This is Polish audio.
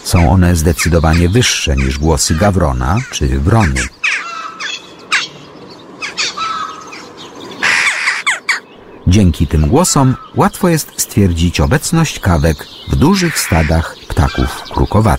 Są one zdecydowanie wyższe niż głosy gawrona czy wrony. Dzięki tym głosom łatwo jest stwierdzić obecność kawek w dużych stadach ptaków krukowatych.